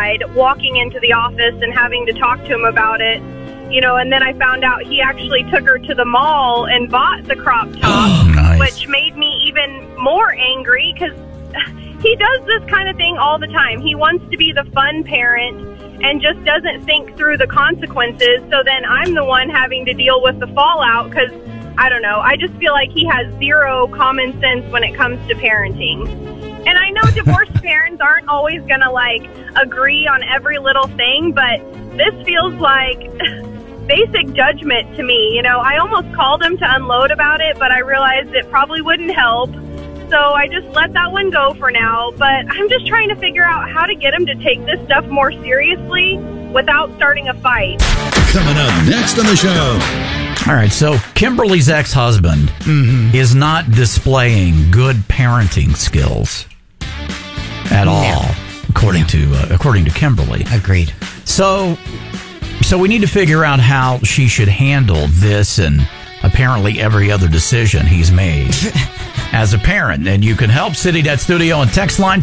terrified walking into the office and having to talk to him about it. And then I found out he actually took her to the mall and bought the crop top, nice. Which made me even more angry because he does this kind of thing all the time. He wants to be the fun parent and just doesn't think through the consequences. So then I'm the one having to deal with the fallout because, I don't know, I just feel like he has zero common sense when it comes to parenting. And I know divorced parents aren't always going to, agree on every little thing, but this feels like basic judgment to me. I almost called him to unload about it, but I realized it probably wouldn't help. So I just let that one go for now. But I'm just trying to figure out how to get him to take this stuff more seriously without starting a fight. Coming up next on the show. All right, so Kimberly's ex-husband is not displaying good parenting skills at all, according to Kimberly. Agreed. So we need to figure out how she should handle this and apparently every other decision he's made as a parent. And you can help City Net Studio on text line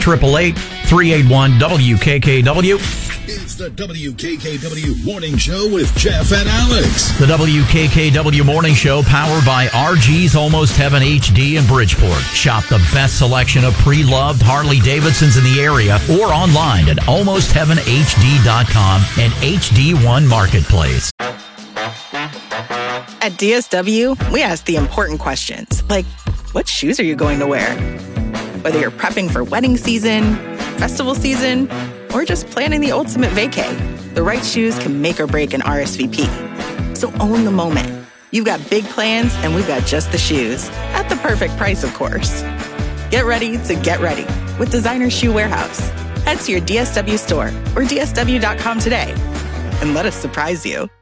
888-381-WKKW. It's the WKKW Morning Show with Jeff and Alex. The WKKW Morning Show, powered by RG's Almost Heaven HD in Bridgeport. Shop the best selection of pre-loved Harley-Davidsons in the area or online at almostheavenhd.com and HD1 Marketplace. At DSW, we ask the important questions, like, what shoes are you going to wear? Whether you're prepping for wedding season, festival season, or just planning the ultimate vacay, the right shoes can make or break an RSVP. So own the moment. You've got big plans, and we've got just the shoes. At the perfect price, of course. Get ready to get ready with Designer Shoe Warehouse. Head to your DSW store or DSW.com today, and let us surprise you.